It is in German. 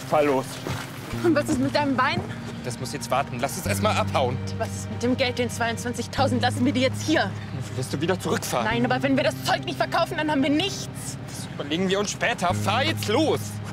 fahr los. Und was ist mit deinem Bein? Das muss jetzt warten. Lass es erst mal abhauen. Was ist mit dem Geld, den 22.000? Lassen wir die jetzt hier. Wirst du wieder zurückfahren? Nein, aber wenn wir das Zeug nicht verkaufen, dann haben wir nichts. Das überlegen wir uns später. Fahr jetzt los.